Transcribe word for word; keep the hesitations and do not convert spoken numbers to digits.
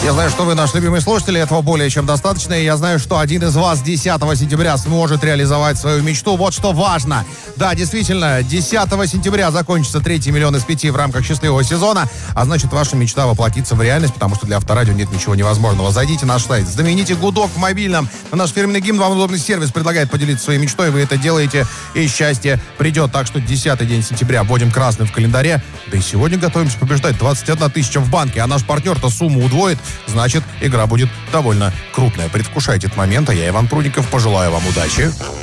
Я знаю, что вы наши любимые слушатели, этого более чем достаточно. И я знаю, что один из вас десятого сентября сможет реализовать свою мечту. Вот что важно. Да, действительно, десятого сентября закончится третий миллион из пяти в рамках счастливого сезона. А значит, ваша мечта воплотится в реальность, потому что для Авторадио нет ничего невозможного. Зайдите на наш сайт, знамените гудок в мобильном. На наш фирменный гимн вам удобный сервис предлагает поделиться своей мечтой. Вы это делаете, и счастье придет. Так что десятый день сентября вводим красным в календаре. Да и сегодня готовимся побеждать. двадцать одна тысяча в банке, а наш партнер-то сумму удвоит. Значит, игра будет довольно крупная. Предвкушайте этот момент, а я, Иван Прудников, пожелаю вам удачи.